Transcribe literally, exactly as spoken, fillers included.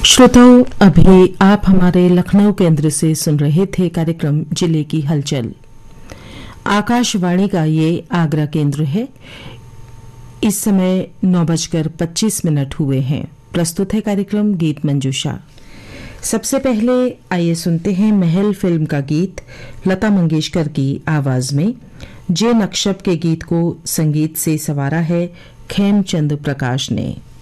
श्रोताओं, अभी आप हमारे लखनऊ केंद्र से सुन रहे थे कार्यक्रम जिले की हलचल। आकाशवाणी का ये आगरा केंद्र है। इस समय नौ बजकर पच्चीस मिनट हुए हैं। प्रस्तुत है कार्यक्रम गीत मंजूषा। सबसे पहले आइए सुनते हैं महल फिल्म का गीत लता मंगेशकर की आवाज में। जे नक्शब के गीत को संगीत से संवारा है खेमचंद प्रकाश ने।